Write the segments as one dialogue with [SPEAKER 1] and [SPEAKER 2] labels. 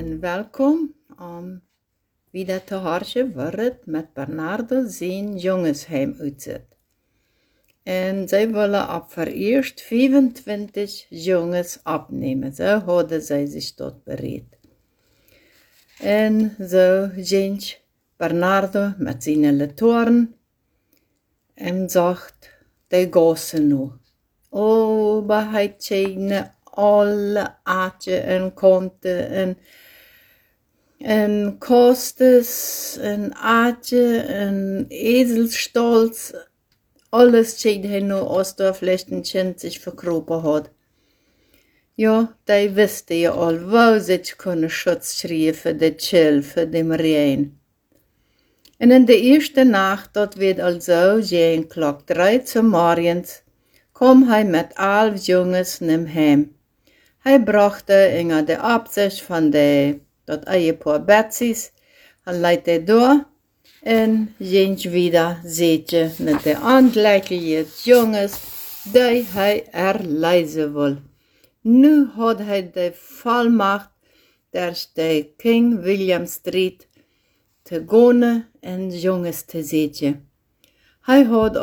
[SPEAKER 1] en welkom om wieder te horen waar het met Bernardo zijn jongensheim uitzit. En zij willen op vereerst 25 jongens opnemen. Zo hadden zij zich tot bereid. En zo ging Bernardo met zijn letoren en zegt, die gassen nu. Oh, maar hij tjene alle aardje en kanten en kostes en aardje en ezelstolz. Alles tjene hij nu als de vlechten zich verkropen had. Ja, die wisten je al, wou zich kunnen schutz schreeuwen voor de chill, voor de rein. En in de eerste nacht, dat werd al zo, geen klok 3 zum morgens, kwam hij met 11 jongens naar hem. Hij brachte in de opzicht van dat eiepaar Betsy's, hij leidt hij door en ging weer zitten met de aantrekkelijke jongens die hij lezen wil. Nu had hij de volmacht der de King William Street te gaan en jongens te zetten. Hij had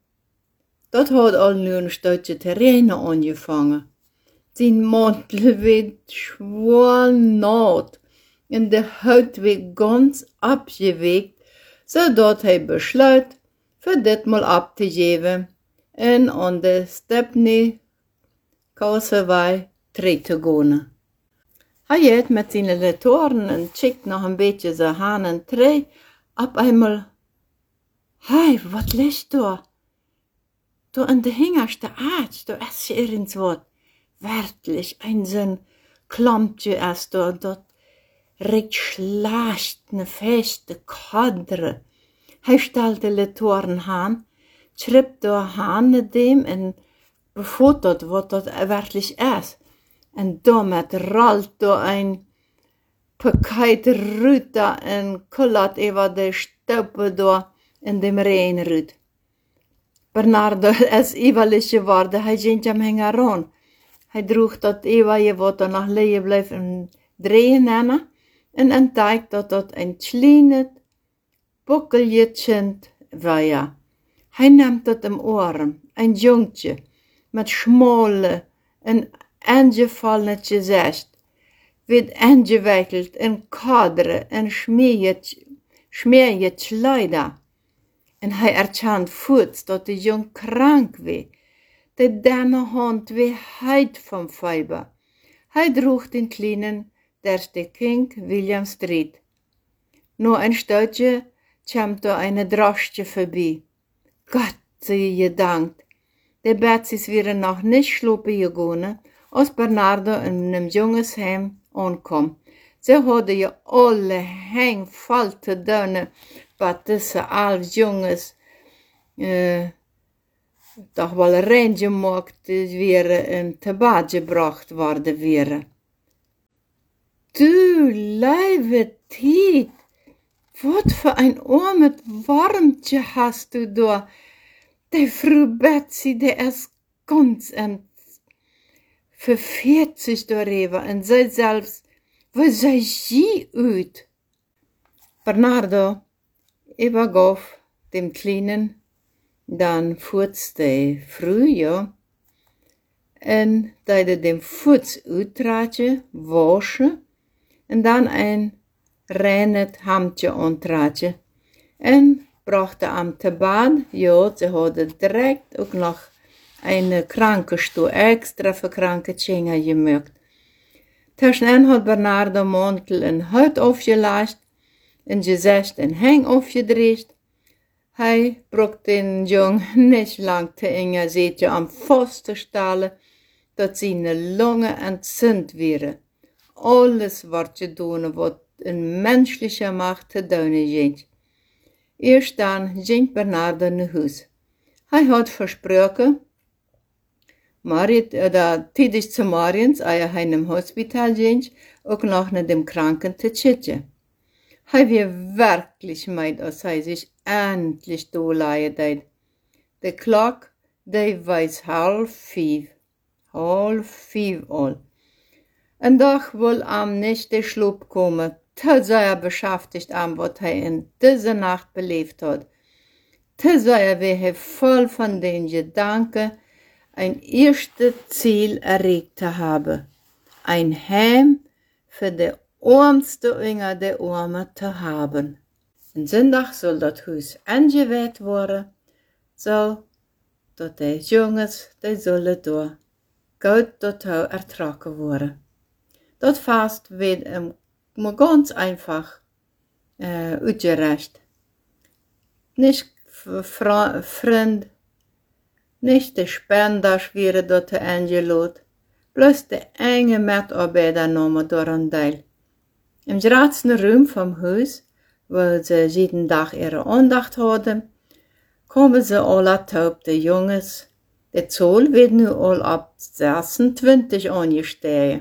[SPEAKER 1] al nu een stukje terrein aangevangen. Zijn mantel werd zwaar nat en de huid werd ganz afgeweekt, zodat hij besluit voor ditmaal op te geven en aan de Stepney Causeway terug te gaan. Hij had met zijn letoren en chikt nog een beetje zijn handen terug, op eenmaal, hey, wat ligt daar? Daar in de hingerste aard, daar is ergens wat. Werklich, ein zo'n klampje is daar, dat recht schlecht, een feste kadre. Hij stelt de letoren aan, schript door handen dem en befotot wat dat werklich is. En damit rollt door een pakket ruta en kullert over de stoppen door in dem reinrut. Bernardo is iwwerlich geworden, hij ging hem hangen aan. Hij droeg dat eeuwige wat er nog liggen bleef en draaien nemen en ontdekt dat een kleine bokkeltje was. Hij neemt dat im arm, een jongetje met schmale en aangevallen gezicht, wird aangewikkeld in kaderen en smeerje kleider. En hij erkent voets dat de jong krank was. De denne hand weer heid van fiber. Hij droeg den kleinen der de King William Street. Nur een stootje kwam er eine Droschke voorbij. Gott sei gedankt. De Betsy's waren nog niet slopen gegaan, als Bernardo in einem jongensheim aankwam. Ze hadden je alle hang vol te doen, wat tussen 11 jongens toch wel rein gemaakt werden en te bad gebracht worden werden. Du lieve tijd, wat voor een armet warmtje hast du da. Die Frau Betsy, die is ganz en verveert zich daarover en zij zelfs, wat zei je uit? Bernardo übergab dem Kleinen dann voets de Früh, ja, en deide dem voets uittraatje, waschen, en dan een reines Hemdje aantraatje, en brachte hem te bad, ja, ze hadden direct ook nog een krankenstoel extra voor kranke Tjenger gemaakt. Tussenin had Bernardo mantel en huid afgelast, en gezicht en hang afgedreest. Hij bracht den jong niet lang te enge zetje om vast te stellen dat zijn longen entzünd werden. Alles wordt gedaan wat een menselijke macht te doen ging. Eerst dan ging Bernardo naar huis. Hij had versproken, tijdens zum morgens, als hij in het hospitaal ging, ook nog naar de kranken te zitten. Hij was werkelijk meid, als hij zich endlich doorleiden deed. De klok, die was 4:30. 4:30 al. En doch will am nicht der Schlaf kommen, te sehr beschäftigt am, was er in dieser Nacht belebt hat. Te sehr wie er voll von den Gedanken, ein erstes Ziel erreicht zu haben. Ein Heim für die armste unter der Armen zu haben. En Sonntag soll das Haus eingeweiht worden, so dass die Jungs, die sollen da gut dorthin ertragen worden. Das Fest wird maar ganz einfach uitgerecht. Nicht Freund, nicht die Spenders werden dort eingeladen, bloß die enge Mitarbeiter nahmen daran teil. Im grootsten Raum vom Haus, wo sie jeden Tag ihre Andacht hadden, kommen sie alle taub, die Jungs. Die Zahl wird nu al ab 26 angestiegen.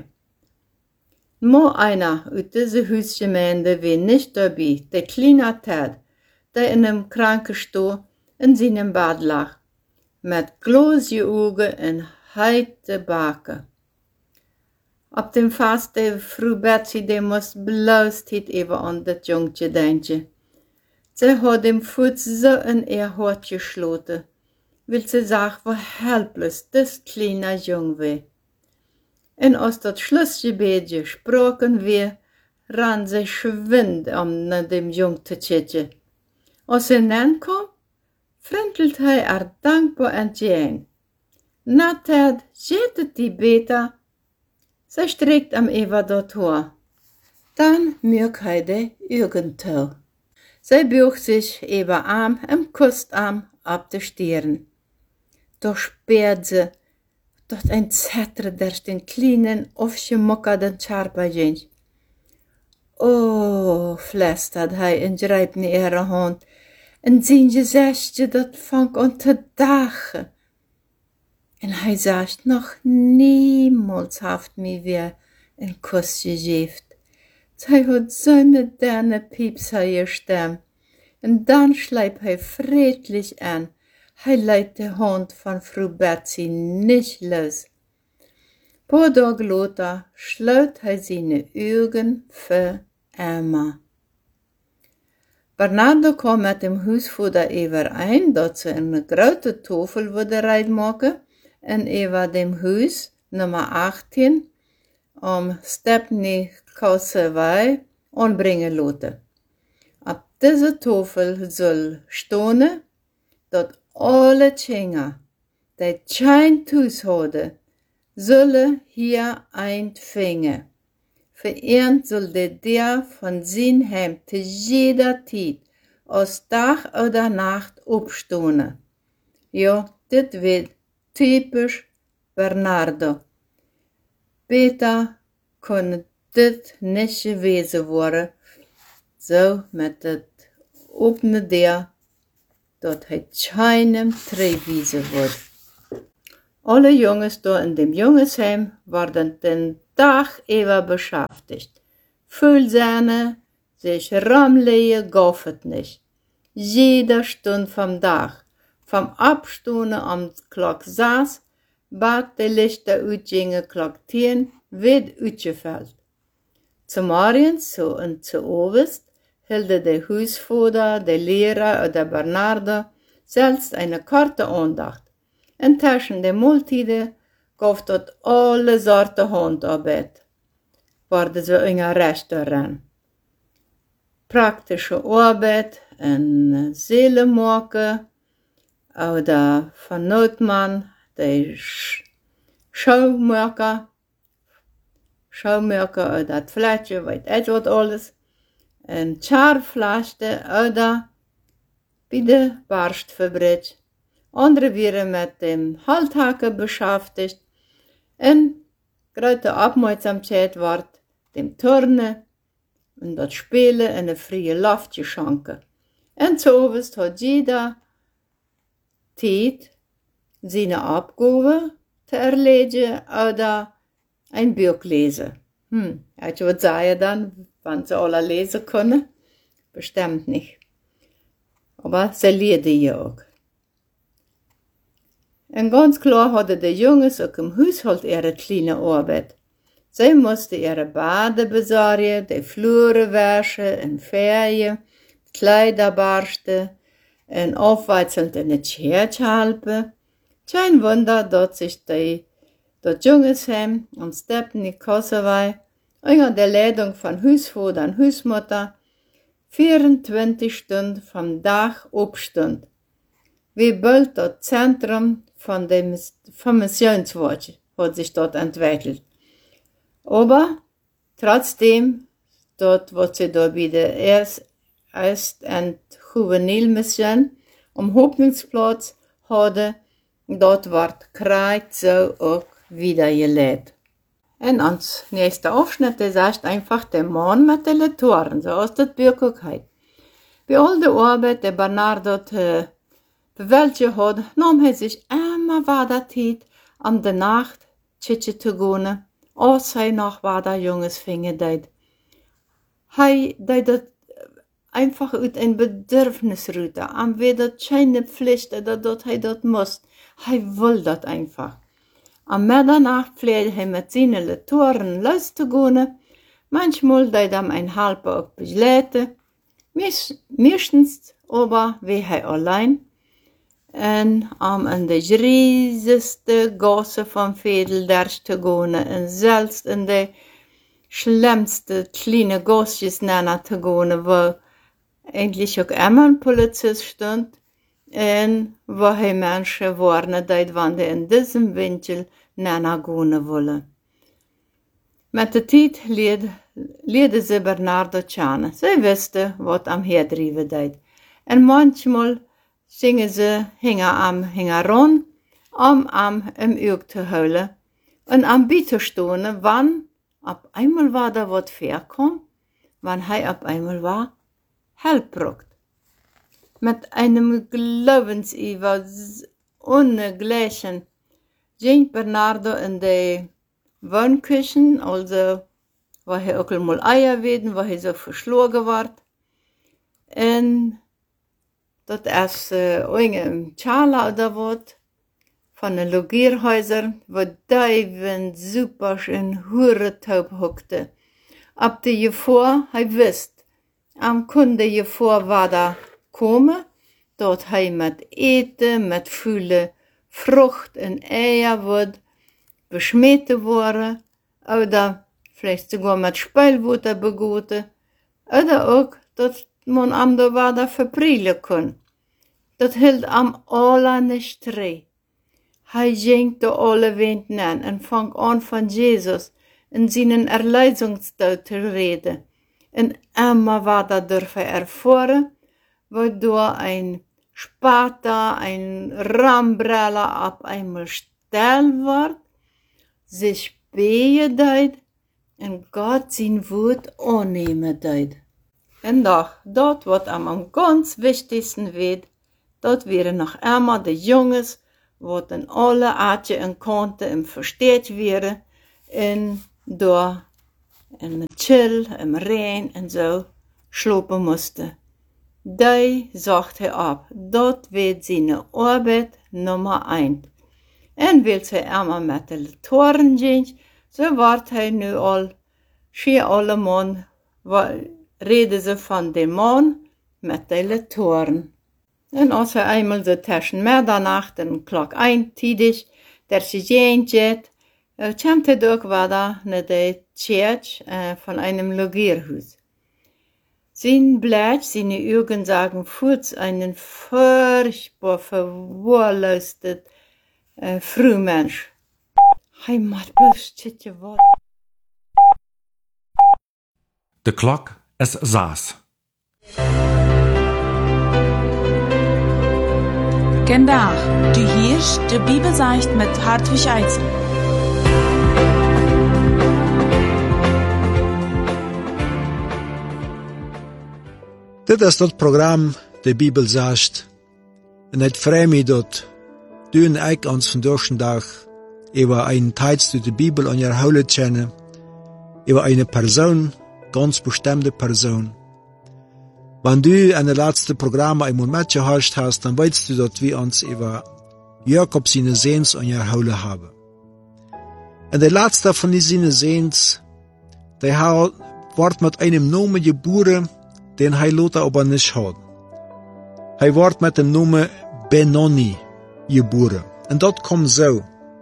[SPEAKER 1] Maar einer uit deze huisgemeinde wie nicht dabei, der kleine Ted, der in einem Krankenstuhl in seinem Bad lag, mit glosige Augen und heite Backen. Op dem Fest der Frau Betsy, die moest bloosheid even an dat jongetje denken. Sie hat dem Fuß so in ihr Hart geschloten, weil sie sagt, wie helpless das kleine Jung war. Und als das Schlussgebet gesprochen wird, ran sie schwind an dem Jungen zu tschitschen. Als er nankam, frentelt er dankbar entgegen. Na Ted, geht die beter? Sie streckt am Eva dort vor. Dann mög er de irgendwo. Sie bucht sich Eva arm und kusst arm ab der Stirn. Doch spürt sie, dass ein Zetter durch den kleinen, aufgemockerten Charpagin. Oh, flüstert er und greift in ihre Hand. Und sein Gesicht, das fängt an zu dachen. Und er sagt, noch niemals haft mir wer einen Kuss gegeben. Sie hat so eine dünne piepsige Stimme. Und dann schleift er friedlich an. Er lässt die Hand von Frau Betsy nicht los. Paar Tage später schloss er seine Augen für immer. Bernardo kam mit dem Hausvater überein, dass sie eine große Tafel würde machen und über dem Haus Nummer 18 am Stepney Causeway anbringen lassen. Auf dieser Tafel soll stehen, dass alle Kinder, die kein Haus haben, sollen hier einfingen. Für ihn soll der von sein Heim zu jeder Zeit, aus Tag oder Nacht aufstehen. Ja, das wird typisch Bernardo. Peter kann das nicht gewesen worden, so mit das offene der, dort hat keinem Drehwiese wird. Alle Jungs da in dem Jungsheim waren den Tag über beschäftigt. Füllsahne, sich ramlegen, gaffet nicht. Jede Stunde vom Tag, vom Abstunden am Klock 6, bat die Lichter uitgingen Klock 10, wird uitgefällt. Zum Morgens so und zu Ovest hielden der Hausvater, der Lehrer oder Bernardo selbst eine kurze Andacht. Intussen der Mahlzeiten gaf dort alle Sorten Handarbeit. Waren so in een Restaurant. Praktische Arbeit en Seelen maken, oder von Notmann, der Schaumwerker oder das Fläschchen, weet etwas alles. En Charflasche oder bei der Barstfabrik. Andere waren mit dem Halthaken beschäftigt und große Aufmerksamkeit war dem Turnen und das Spielen in der freien Luft geschenkt. Und zuoberst hat jeder Zeit, seine Abgabe zu erledigen oder ein Buch lesen. Ich würde sagen dann, wenn sie alle lesen können, bestimmt nicht. Aber sie lesen ja auch. Und ganz klar hatten die Jungs auch im Haushalt ihre kleine Arbeit. Sie musste ihre Bade besorgen, die Flure waschen und Ferien, Kleider barsten und aufweizelnd in die Kirche helfen. Kein Wunder, dass sich das Jungsheim am Stepney Kosovo unter der Leitung von Hausvater und Hausmutter 24 Stunden vom Tag abstund. Wie bald das Zentrum vom Missionswort hat sich dort entwickelt. Aber trotzdem, dort, wo sie da wieder erst und Juvenilmission am Hoffnungsplatz hatte, dort wird Kreuz so auch wieder gelebt. Und ans nächste Aufschnitt, das heißt einfach der Mann mit den Letoren, so aus der Wirklichkeit. Bei all der Arbeit, der Bernard dort bewältigt hat, nahm er sich immer weiter Zeit, um die Nacht zu gehen, als er noch weiter Junges Finger deit. Er deit einfach uit ein Bedürfnis rüte, am weder keine Pflicht, oder dort er dort muss. Er will das einfach. Am Mitternacht pflegt er mit seinen Letoren loszugehen. Manchmal deit ein halber auch begleiten. Meistens aber wie er allein. Und in die riesigste Gasse vom Vedeldersch zu gehen, und selbst in die schlimmste kleine Gassjes zu gehen, wo eigentlich auch immer ein Polizist stand, und wo er Menschen warnen, die in diesem Winkel gehen wollen. Mit der Zeit lehrte sie Bernardo kennen. Sie wusste, was am Herdriven deit. Und manchmal singen sie hingeran, am im Auge zu holen und am Bieterstone, wann auf einmal war da was verkommt, wann er auf einmal war, helpruckt. Mit einem Glaubensiver ohne ging Bernardo in die Wohnküchen, also wo er auch mal Eier werden, wo er so verschlagen ward. Und das ist ein Chala oder was, von den Logierhäusern, wo Deiven super in Huretaub hockte. Ab der Gefahr, er wisst, am Kunde Gefahr war da komme, dort er mit Eten, mit viele Frucht und Eier wird beschmiert worden, oder vielleicht sogar mit Speilwutter begoten, oder auch, dass man am da war da verprielen kann. Das hielt am aller nicht dreh. Er ging da alle Winden an und fang an von Jesus in seinen Erlösungstod zu reden. Und immer weiter dürfen erfahren, wodurch ein Spater, ein Rambreller ab einmal still wird, sich behen deit und Gott sein Wort annehmen deit. Und doch, dort wird am ganz wichtigsten wird, dort wären noch immer die Jungs, wo in alle Arten und Kanten im versteht wären, und da in der Chill, im Regen und so schlupen musste. Die sagt er ab, dort wird seine Arbeit Nummer 1. Und will sie immer mit den Toren gehen, so wird er nu schier alle Mann, reden sie von dem Mann mit den Toren. Und als er einmal so zwischen Mitternacht und Klock 1 tidig, der sie gehen geht, kommt er doch wieder nach der Kirche von einem Logierhaus. Sein Blick, seine Augen sagen kurz einen furchtbar verwahrlosten Frühmensch. Hij macht bloß tje wat.
[SPEAKER 2] De klok is 6.
[SPEAKER 3] Vandaag, du hörst de Bibelzeicht mit Hartwig Eitzel.
[SPEAKER 4] Dit is dat program, de Bibelzeicht. En het vreemd mij dat du en ik ons vandaag über einen Text uit de Bibel an je houden kennen, über eine Person, ganz bestimmte Person. Wenn du in den letzten Programmen einmal mitgehört hast, dann weißt du, dass wir uns über Jakob seine Sehns an je houden haben. En de laatste van die zijn Seens, der wordt mit einem Namen geboren, den hij later aber nicht hat. Hij wordt mit dem Namen Benoni geboren. En dat kommt so.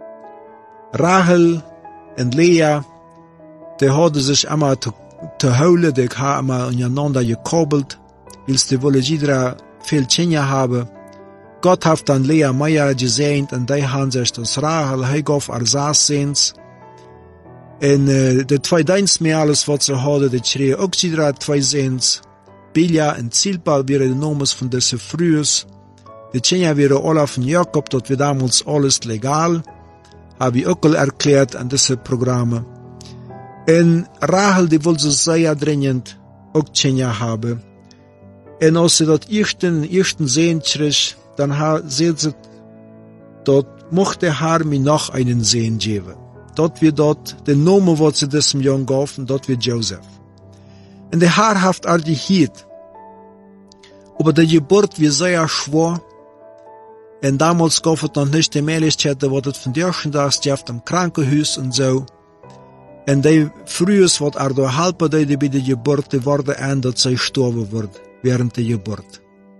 [SPEAKER 4] Rachel en Lea, die hadden sich immer te huilen, die haben immer aneinander gekoppelt, weil sie wollen jeder viel Kinder haben. Gott hat dann Lea Meier gesehen, und die haben sich das Rachel, hij gaf haar 6 Seens. En de 2 Dienstmädels, wat ze hadden, die kregen ook jeder 2 Seens. Bilja en Zilpa waren de namen van deze vrouwen. Die Kinder waren alle van Jakob, dat wir damals alles legal. Habe ich auch erklärt an diese Programme. En Rachel, die wollte sehr dringend auch Kinder haben. En als sie dat ersten Sehen kriegt, dann sieht sie, dort mochte haar mir noch einen Sehen geben. Dort wird dort, den Namen, was sie diesem Jungen gaben, dort wird Joseph. Und der Herr hat all die Hiet. Aber die Geburt wird sehr schwer. Und damals gab es noch nicht die Möglichkeit, da wurde von der ersten Tag Jeff am Krankenhaus und so. Und die frühes, was da halber die bei der Geburt, die wurde an, dass sie gestorben wird, während der Geburt.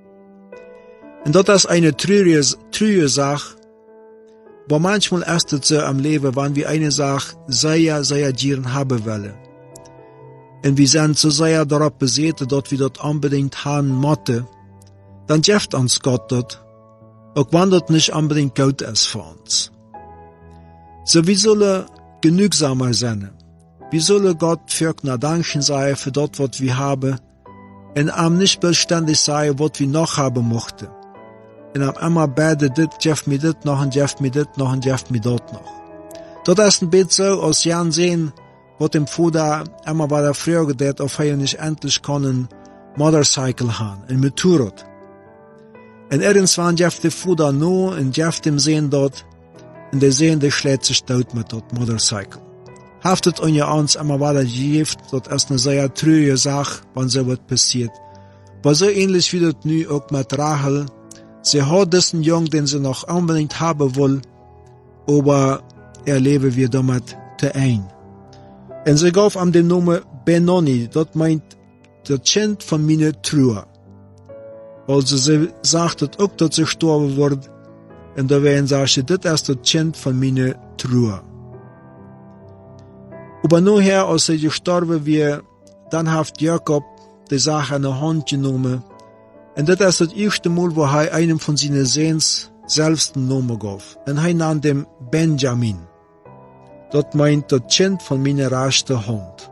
[SPEAKER 4] Und das ist eine traurige Sache, aber manchmal ist es so am Leben, wenn wir eine Sache sehr gern haben wollen. Und wir sind so sehr darauf besessen, dass wir das unbedingt haben müssen, dann gibt uns Gott das, auch wenn das nicht unbedingt gut ist für uns. So, wir sollen genügsamer sein. Wir sollen Gott für Danken sein für das, was wir haben, und am nicht beständig sein, was wir noch haben möchten. Und am immer beten, dit, geef mir dit noch, und geef mir dit noch, und geef mir dort noch. Das ist ein bisschen so, als Jan sehen, was dem Vater immer bei der Frage gedacht, ob er nicht endlich können Motorcycle haben, ein Motorrad. Und irgendwann geeft der Vater noch, und geeft dem Sehen dort, und der Sehen, der schlägt sich tot mit dort Motorcycle. Haftet unter uns immer weiter gegeben, das ist eine sehr traurige Sache, wenn so was passiert. Aber so ähnlich wie das nu auch mit Rachel. Sie hat diesen Jungen, den sie noch unbedingt haben will, aber erleben wir damit zu ein. Und sie gab ihm den Namen Benoni, das meint das Kind von meiner Trauer. Also sie sagt auch, dass sie gestorben wird, und da werden sie, das ist das Kind von meiner Trauer. Aber nachher, als sie gestorben wird, dann hat Jakob die Sache in die Hand genommen. Und das ist das erste Mal, wo er einem von seinen Sehens selbst einen Namen gab. Und er nannte ihn Benjamin. Das meint das Kind von meiner rechten Hand.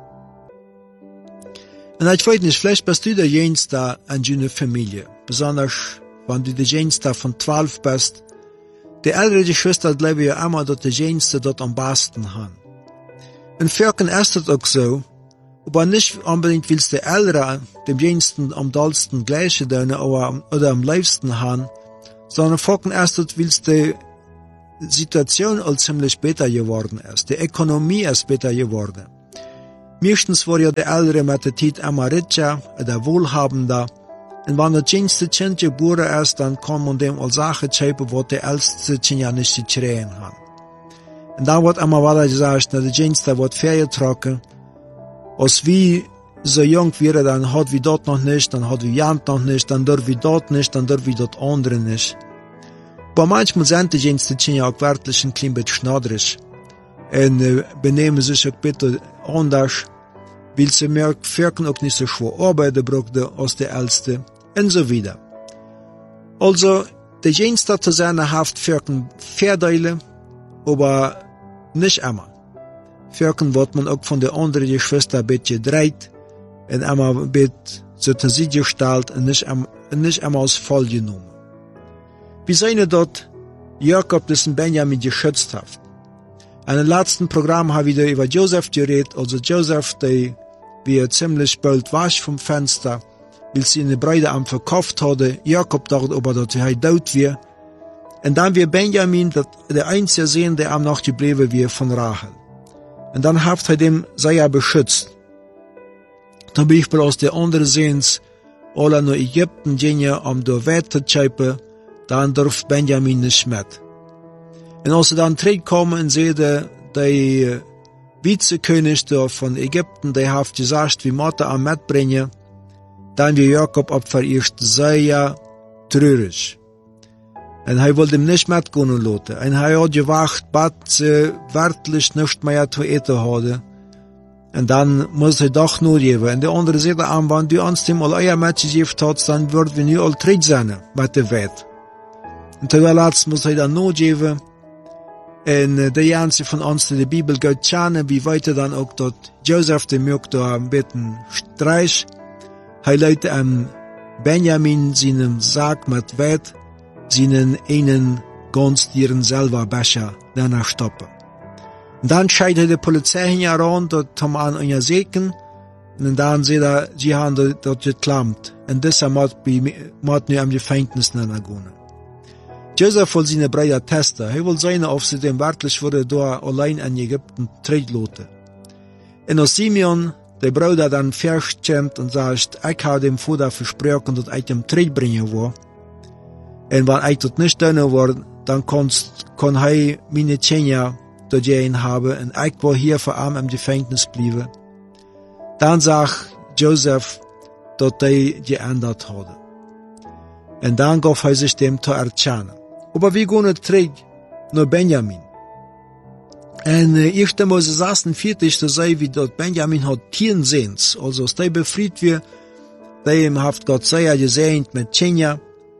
[SPEAKER 4] Und ich weiß nicht, vielleicht bist du der Jüngste in deiner Familie. Besonders, wenn du der Jüngste von 12 bist. Die ältere Geschwister glauben ja immer, dass die Jüngste dort am besten haben. In Völkern ist das auch so, aber nicht unbedingt willst du Ältere dem Jüngsten am dollsten gleiche deine oder am liebsten haben, sondern Völkern ist das, willst die Situation als ziemlich besser geworden ist. Die Ökonomie ist besser geworden. Meistens war ja der Ältere mit der Zeit immer richer oder wohlhabender, und wenn das jüngste Kind geboren ist, dann kann man dem als Sache schreiben, was der älteste Kind ja nicht gekriegt hat. Und dann wird immer weiter gesagt, dass der Jüngste wird vorgetragen. Als wie so jung wäre, dann hat wir dort noch nicht, dann hat wir Jant noch nicht, dann dürfen wir dort nicht, dann dürfen wir dort andere nicht. Aber manchmal sind die Jüngsten Kinder auch wirklich ein klein bisschen schnaderig. Und benehmen sich auch bitte anders, weil sie mehr Völkern auch nicht so schwer arbeiten brauchen als die Älteste. Und so wieder. Also, der Jüngste zu seiner Haft Völkern Vorteile, aber nicht immer. Völkern wird man auch von der anderen Geschwister ein bisschen gedreht und immer ein bisschen zur Seite gestellt und nicht immer als voll genommen. Wir sehen dort, Jakob diesen Benjamin geschützt hat. In dem letzten Programm habe ich wieder über Joseph geredet, also Joseph, der wie ziemlich bald wasch vom Fenster, weil sie eine Breite am verkauft hatte. Jakob dachte aber, dass er tot war. Und dann wir Benjamin, der einzige Sohn, der am noch geblieben war von Rachel. Und dann hat er dem sehr beschützt. Zum Beispiel aus der anderen Sehens, alle nach Ägypten gingen, um dort weiterzuschreiben, dann darf Benjamin nicht mit. Und als er dann zurückkommen und sehen, der Vizekönig von Ägypten, der hat gesagt, wie Mutter am mitbringen, dann wie Jakob abverirrt, sehr traurig. Und er wollte ihm nicht mitgehen lassen. Und er hat gewacht, bis sie wirklich nicht mehr zu essen haben. Und dann muss er doch nur geben. Und der andere sagt an, wenn du uns dem all euer Mädchen gegeben hast, dann würden wir nicht all traurig sein mit der Welt. Und zuletzt muss er dann nur geben. Und der ganze von uns, die Bibel geht kennen, wie weiter dann auch dort Joseph, der mögt da ein bisschen Streich. Er leitet Benjamin seinen Sack mit Wett, seinen einen ganz ihren selber Becher danach stoppen. Und dann scheidet die Polizei heran, dort haben an einer Seken, und dann sieht er, sie haben dort geklammt. Und das hat nur am Gefängnis gehen. Joseph will seine Brüder testen. Er will sehen, ob sie dem wirklich wurde da allein in Ägypten treten. Und als Simeon, der Bruder, dann verschämt und sagt, ich habe dem Vater versprochen, dass ich ihm Tritt bringen will. Und wenn ich das nicht tun will, dann kann er meine Kinder dort haben und ich will hier vor allem im Gefängnis bleiben. Dann sagt Joseph, dass er geändert hat. Und dann gab er sich dem zu erkennen. Aber wir gehen nicht zurück nach Benjamin. Und 1. Mose 46, da sei wie dort Benjamin hat 10 Sehns. Also, als der befreit wird, dem hat Gott sehr gesegnet mit Kinder.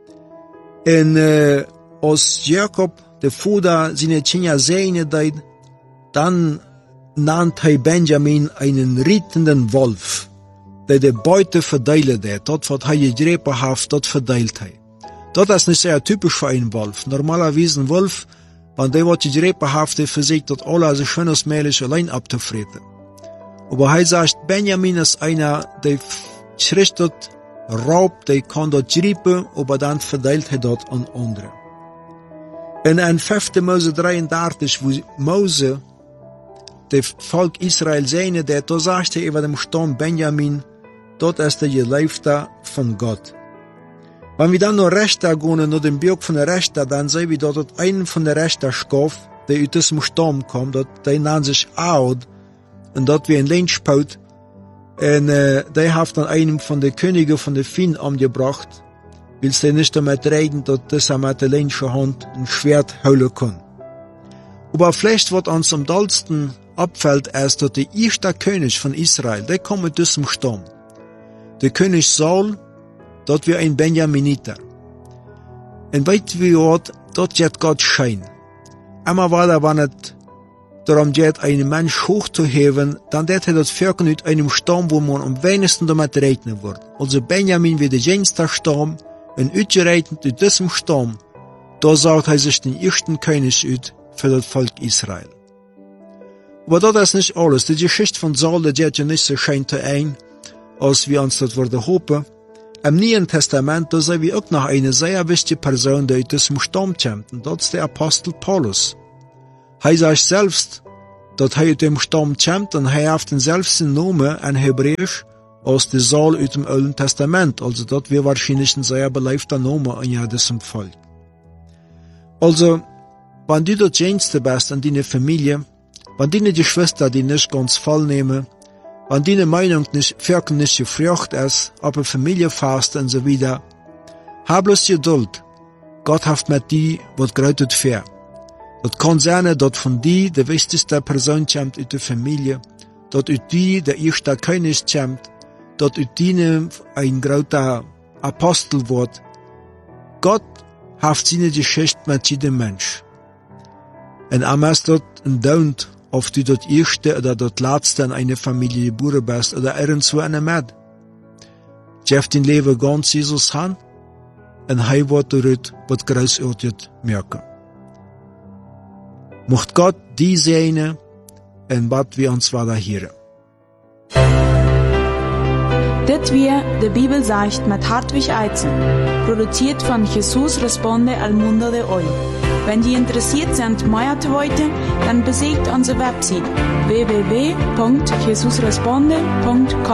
[SPEAKER 4] Und als Jakob, der Vater, seine Kinder segnet, dann nannte er Benjamin einen rittenden Wolf, der die Beute verteilt hat. Dort, was er gegriffen hat, dort verteilt er. Das ist nicht sehr typisch für einen Wolf. Normalerweise ein Wolf, wenn der was gegriffen hat, der versucht, das alles so schön als möglich allein abzufressen. Aber er sagt, Benjamin ist einer, der schrichtet, raubt, der kann dort greifen, aber dann verteilt er dort an andere. Und in 5. Mose 33, wo Mose das Volk Israel segnet, da sagt er über dem Stamm Benjamin, dort ist der Geliebte von Gott. Wenn wir dann noch Rechter gehen, nach dem Buch von der Rechter, dann sehen wir dort einen von der Rechter Schaf, der aus diesem Stamm kommt, der nennt sich Aod, und dort wie ein Lynchpaut, und der hat dann einen von den Königen von der Finn umgebracht, weil sie nicht damit reden, dass er mit der linken Hand ein Schwert holen kann. Aber vielleicht, was uns am dollsten abfällt, ist, dass der erste König von Israel, der kommt mit diesem Stamm. Der König Saul, dort wie ein Benjaminiter. Und weit wie dort wird Gott schein. Immer weiter, wenn es darum geht, einen Mensch hochzuheben, dann wird er das Völker mit einem Stamm, wo man am wenigsten damit rechnen wird. Also Benjamin wird der jüngste Stamm, und ausgerechnet in diesem Stamm, da sagt er sich den ersten König aus für das Volk Israel. Aber das ist nicht alles. Die Geschichte von Saul, die geht ja nicht so schön ein, als wir uns das würde hoffen. Im Neuen Testament, da sehen wir auch noch eine sehr wichtige Person, die aus diesem Stamm kommt, und das ist der Apostel Paulus. Er sagt selbst, dass er aus dem Stamm kommt, und er hat den selbsten Namen in Hebräisch als der Saul aus dem Alten Testament. Also das wäre wahrscheinlich ein sehr beleibter Name in diesem Volk. Also, wenn du das Jüngste bist in deiner Familie, wenn deine Geschwister die nicht ganz voll nehmen, wenn deine Meinung nicht gefragt ist, ob eine Familie fast und so weiter, hab bloß Geduld. Gott hat mit dir was Großes für. Das kann sein, dass von dir die wichtigste Person kommt in der Familie, dass aus dir der erste König kommt, dass aus dir ein großer Apostel wird. Gott hat seine Geschichte mit jedem Mensch. Und am ist dort ein Daunt, ob du das erste oder das letzte in einer Familie geboren bist oder irgendwo in der Mitte. Geef dein Leben ganz Jesus an, und er wird dort was Großartiges merken. Mocht Gott die segnen, und bad wir uns weiter hören.
[SPEAKER 3] Dit weer de Bibel sagt mit Hartwig Eizen, produziert von Jesus Responde al Mundo de Hoy. Wenn die interessiert sind, mehr zu heute, dann besucht unsere Website www.jesusresponde.com.